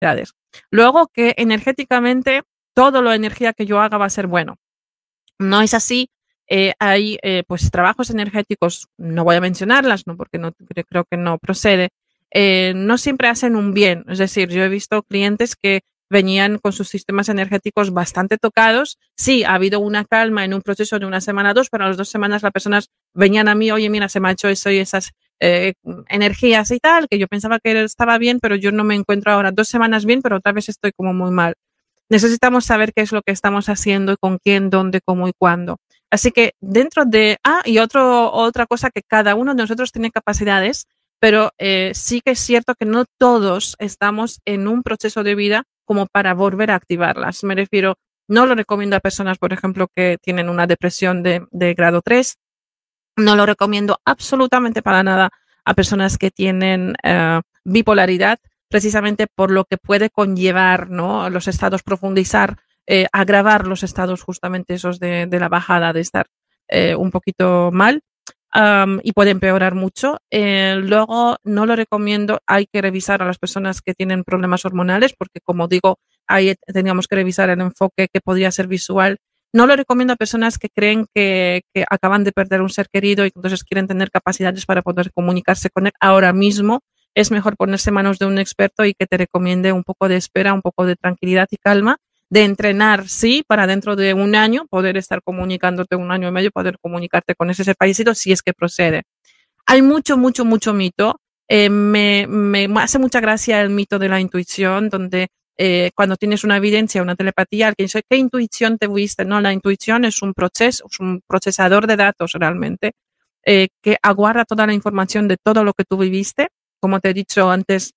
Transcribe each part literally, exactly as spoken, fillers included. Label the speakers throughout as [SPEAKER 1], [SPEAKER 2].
[SPEAKER 1] capacidades. Luego, que energéticamente todo lo energía que yo haga va a ser bueno. No es así. Eh, hay eh, pues trabajos energéticos, no voy a mencionarlas, ¿no? Porque no, creo que no procede, eh, no siempre hacen un bien. Es decir, yo he visto clientes que venían con sus sistemas energéticos bastante tocados. Sí, ha habido una calma en un proceso de una semana o dos, pero a las dos semanas las personas venían a mí, oye, mira, se me ha hecho eso y esas eh, energías y tal, que yo pensaba que estaba bien, pero yo no me encuentro ahora dos semanas bien, pero otra vez estoy como muy mal. Necesitamos saber qué es lo que estamos haciendo y con quién, dónde, cómo y cuándo. Así que dentro de... Ah, y otro, otra cosa, que cada uno de nosotros tiene capacidades, pero eh, sí que es cierto que no todos estamos en un proceso de vida como para volver a activarlas. Me refiero, no lo recomiendo a personas, por ejemplo, que tienen una depresión de, de grado tres. No lo recomiendo absolutamente para nada a personas que tienen uh, bipolaridad, precisamente por lo que puede conllevar, ¿no? Los estados, profundizar, eh, agravar los estados justamente esos de, de la bajada, de estar eh, un poquito mal, um, y puede empeorar mucho. Eh, luego, no lo recomiendo. Hay que revisar a las personas que tienen problemas hormonales, porque como digo, ahí teníamos que revisar el enfoque que podría ser visual. No lo recomiendo a personas que creen que, que acaban de perder un ser querido y entonces quieren tener capacidades para poder comunicarse con él ahora mismo. Es mejor ponerse en manos de un experto y que te recomiende un poco de espera, un poco de tranquilidad y calma, de entrenar, sí, para dentro de un año poder estar comunicándote, un año y medio, poder comunicarte con ese ser fallecido si es que procede. Hay mucho, mucho, mucho mito. Eh, me, me hace mucha gracia el mito de la intuición, donde Eh, cuando tienes una evidencia, una telepatía, alguien dice, ¿qué intuición te tuviste? No, la intuición es un proceso, es un procesador de datos realmente, eh, que aguarda toda la información de todo lo que tú viviste, como te he dicho antes,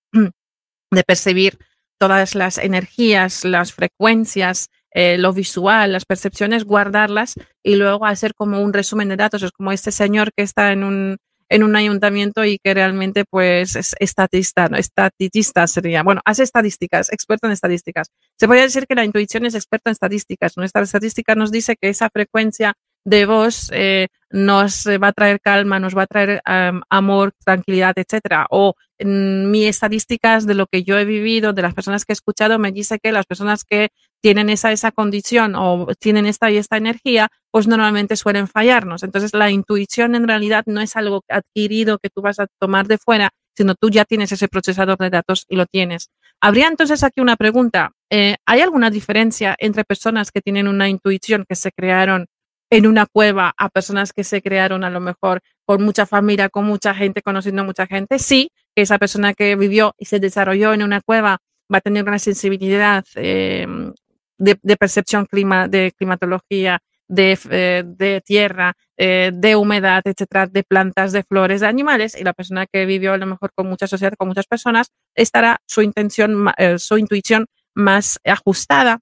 [SPEAKER 1] de percibir todas las energías, las frecuencias, eh, lo visual, las percepciones, guardarlas y luego hacer como un resumen de datos. Es como este señor que está en un en un ayuntamiento y que realmente pues es estatista, ¿no? Estatista sería, bueno, hace estadísticas, experto en estadísticas. Se podría decir que la intuición es experta en estadísticas. Nuestra estadística nos dice que esa frecuencia de voz eh, nos va a traer calma, nos va a traer um, amor, tranquilidad, etcétera. O en mis estadísticas de lo que yo he vivido, de las personas que he escuchado, me dice que las personas que tienen esa, esa condición o tienen esta y esta energía, pues normalmente suelen fallarnos. Entonces la intuición en realidad no es algo adquirido que tú vas a tomar de fuera, sino tú ya tienes ese procesador de datos y lo tienes. Habría entonces aquí una pregunta. Eh, ¿hay alguna diferencia entre personas que tienen una intuición que se crearon en una cueva a personas que se crearon a lo mejor con mucha familia, con mucha gente, conociendo a mucha gente? Sí, que esa persona que vivió y se desarrolló en una cueva va a tener una sensibilidad eh, de, de percepción clima, de climatología, de, eh, de tierra, eh, de humedad, etcétera, de plantas, de flores, de animales, y la persona que vivió a lo mejor con mucha sociedad, con muchas personas, estará su intención, eh, su intuición más ajustada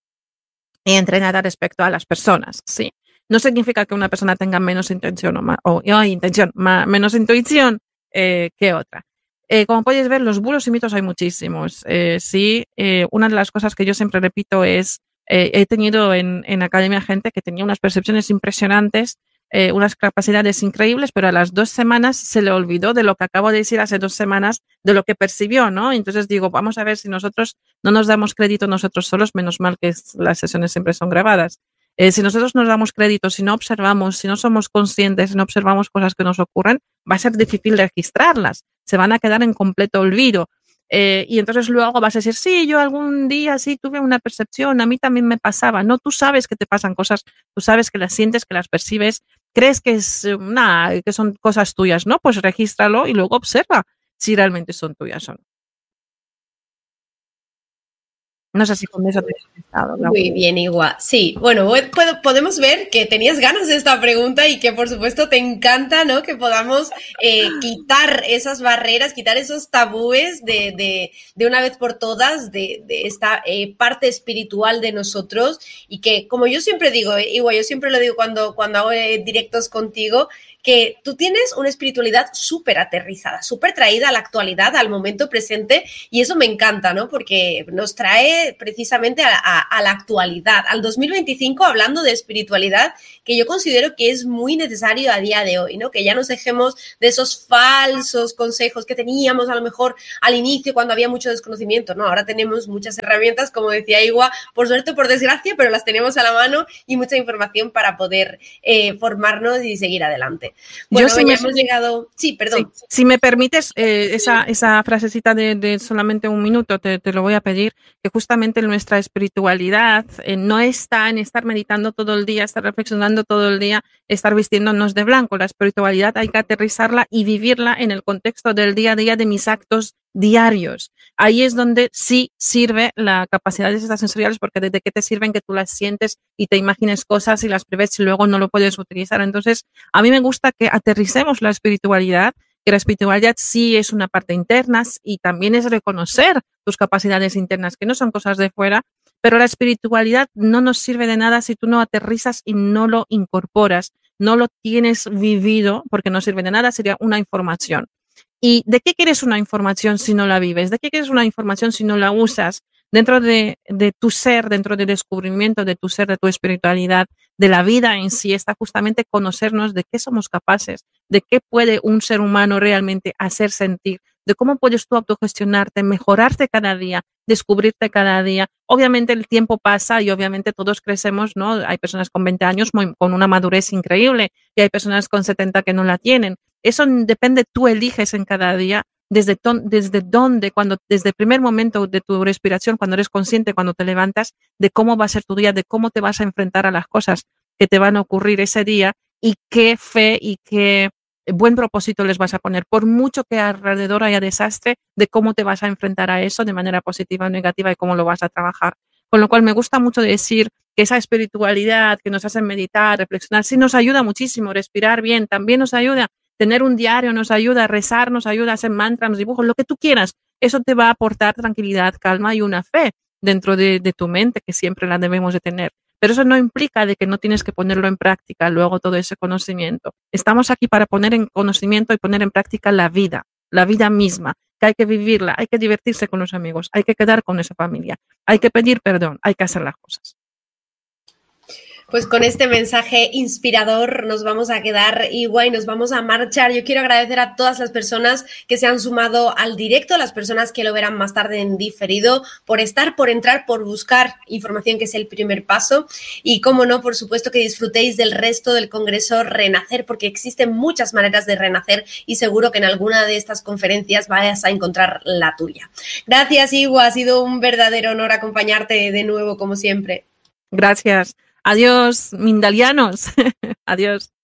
[SPEAKER 1] y entrenada respecto a las personas, ¿sí? No significa que una persona tenga menos intención o, más, o oh, intención, más, menos intuición eh, que otra. Eh, como podéis ver, los bulos y mitos hay muchísimos. Eh, sí, eh, una de las cosas que yo siempre repito es, eh, he tenido en, en academia gente que tenía unas percepciones impresionantes, eh, unas capacidades increíbles, pero a las dos semanas se le olvidó de lo que acabo de decir hace dos semanas, de lo que percibió, ¿no? Entonces digo, vamos a ver si nosotros no nos damos crédito nosotros solos, menos mal que es, las sesiones siempre son grabadas. Eh, si nosotros nos damos crédito, si no observamos, si no somos conscientes, si no observamos cosas que nos ocurren, va a ser difícil registrarlas, se van a quedar en completo olvido. Eh, y entonces luego vas a decir, sí, yo algún día sí tuve una percepción, a mí también me pasaba. No, tú sabes que te pasan cosas, tú sabes que las sientes, que las percibes, crees que es nada, que son cosas tuyas, ¿no? Pues regístralo y luego observa si realmente son tuyas o no. No sé si con eso te he contestado, Laura.
[SPEAKER 2] Muy bien, Igua. Sí, bueno, puedo, podemos ver que tenías ganas de esta pregunta y que por supuesto te encanta, ¿no? Que podamos eh, quitar esas barreras, quitar esos tabúes de, de, de una vez por todas de, de esta eh, parte espiritual de nosotros y que, como yo siempre digo, Igua, yo siempre lo digo cuando, cuando hago eh, directos contigo, que tú tienes una espiritualidad súper aterrizada, súper traída a la actualidad, al momento presente, y eso me encanta, ¿no? Porque nos trae precisamente a, a, a la actualidad, al dos mil veinticinco, hablando de espiritualidad, que yo considero que es muy necesario a día de hoy, ¿no? Que ya nos dejemos de esos falsos consejos que teníamos a lo mejor al inicio cuando había mucho desconocimiento, ¿no? Ahora tenemos muchas herramientas, como decía Igua, por suerte o por desgracia, pero las tenemos a la mano y mucha información para poder eh, formarnos y seguir adelante. Bueno,
[SPEAKER 1] Yo, si
[SPEAKER 2] ya
[SPEAKER 1] me,
[SPEAKER 2] hemos llegado... Sí, perdón.
[SPEAKER 1] Sí, si me permites, eh, esa, esa frasecita de, de solamente un minuto, te, te lo voy a pedir, que justamente nuestra espiritualidad eh, no está en estar meditando todo el día, estar reflexionando todo el día, estar vistiéndonos de blanco. La espiritualidad hay que aterrizarla y vivirla en el contexto del día a día de mis actos diarios. Ahí es donde sí sirve la capacidad de estas sensoriales, porque desde qué te sirven que tú las sientes y te imagines cosas y las prevés y luego no lo puedes utilizar. Entonces, a mí me gusta que aterricemos la espiritualidad, que la espiritualidad sí es una parte interna y también es reconocer tus capacidades internas, que no son cosas de fuera, pero la espiritualidad no nos sirve de nada si tú no aterrizas y no lo incorporas, no lo tienes vivido, porque no sirve de nada, sería una información. ¿Y de qué quieres una información si no la vives? ¿De qué quieres una información si no la usas dentro de, de tu ser, dentro del descubrimiento de tu ser, de tu espiritualidad, de la vida en sí? Está justamente conocernos de qué somos capaces, de qué puede un ser humano realmente hacer sentir, de cómo puedes tú autogestionarte, mejorarte cada día, descubrirte cada día. Obviamente el tiempo pasa y obviamente todos crecemos, ¿no? Hay personas con veinte años muy, con una madurez increíble y hay personas con setenta que no la tienen. Eso depende, tú eliges en cada día desde, ton, desde dónde, cuando, desde el primer momento de tu respiración, cuando eres consciente, cuando te levantas, de cómo va a ser tu día, de cómo te vas a enfrentar a las cosas que te van a ocurrir ese día y qué fe y qué buen propósito les vas a poner. Por mucho que alrededor haya desastre, de cómo te vas a enfrentar a eso de manera positiva o negativa y cómo lo vas a trabajar. Con lo cual me gusta mucho decir que esa espiritualidad que nos hace meditar, reflexionar, sí nos ayuda muchísimo, respirar bien, también nos ayuda. Tener un diario nos ayuda a rezar, nos ayuda a hacer mantras, dibujos, lo que tú quieras. Eso te va a aportar tranquilidad, calma y una fe dentro de, de tu mente, que siempre la debemos de tener. Pero eso no implica de que no tienes que ponerlo en práctica luego todo ese conocimiento. Estamos aquí para poner en conocimiento y poner en práctica la vida, la vida misma, que hay que vivirla, hay que divertirse con los amigos, hay que quedar con esa familia, hay que pedir perdón, hay que hacer las cosas.
[SPEAKER 2] Pues con este mensaje inspirador nos vamos a quedar, Igua, y nos vamos a marchar. Yo quiero agradecer a todas las personas que se han sumado al directo, las personas que lo verán más tarde en diferido, por estar, por entrar, por buscar información, que es el primer paso. Y cómo no, por supuesto que disfrutéis del resto del Congreso Renacer, porque existen muchas maneras de renacer y seguro que en alguna de estas conferencias vayas a encontrar la tuya. Gracias, Igua, ha sido un verdadero honor acompañarte de nuevo, como siempre.
[SPEAKER 1] Gracias. Adiós, mindalianos. Adiós.